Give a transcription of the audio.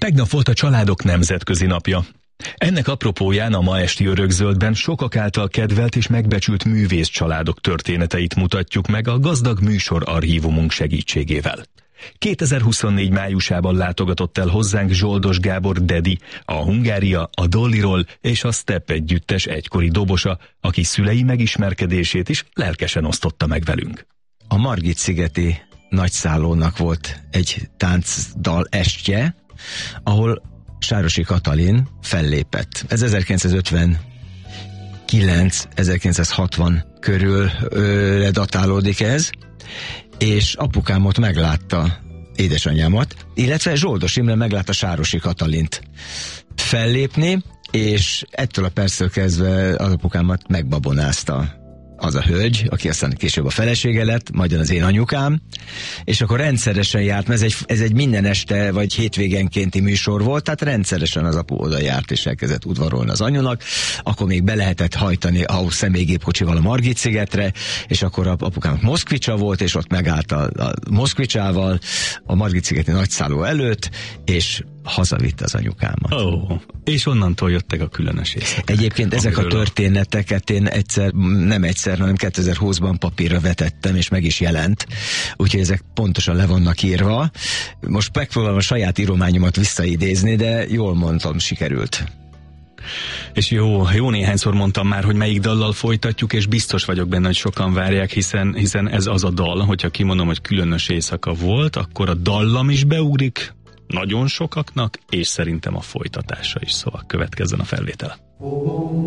Tegnap volt a Családok Nemzetközi Napja. Ennek apropóján a ma esti Örökzöldben sokak által kedvelt és megbecsült művész családok történeteit mutatjuk meg a gazdag műsor archívumunk segítségével. 2024 májusában látogatott el hozzánk Zsoldos Gábor Dedi, a Hungária, a Dolliról és a Step együttes egykori dobosa, aki szülei megismerkedését is lelkesen osztotta meg velünk. A Margit-szigeti nagyszállónak volt egy táncdal estje, ahol Sárosi Katalin fellépett. Ez 1959-1960 körülre datálódik ez, és apukám ott meglátta édesanyámat, illetve Zsoldos Imre meglátta Sárosi Katalint fellépni, és ettől a perctől kezdve az apukámat megbabonázta az a hölgy, aki aztán később a felesége lett, majd az én anyukám, és akkor rendszeresen járt, mert ez egy minden este vagy hétvégenkénti műsor volt, tehát rendszeresen az apu oda járt, és elkezdett udvarolni az anyunak, akkor még be lehetett hajtani a személygépkocsival a Margit-szigetre, és akkor apukám Moszkvicsa volt, és ott megállt a Moszkvicsával a Margit-szigeti nagyszálló előtt, és hazavitt az anyukámat. És onnantól jöttek a különös éjszakák. Egyébként ezek a történeteket én nem egyszer, hanem 2020-ban papírra vetettem, és meg is jelent. Úgyhogy ezek pontosan le vannak írva. Most megpróbálom a saját írományomat visszaidézni, de jól mondtam, sikerült. És jó néhányszor mondtam már, hogy melyik dallal folytatjuk, és biztos vagyok benne, hogy sokan várják, hiszen ez az a dal, hogyha kimondom, hogy különös éjszaka volt, akkor a dallam is beugrik nagyon sokaknak, és szerintem a folytatása is, szóval következzen a felvétel.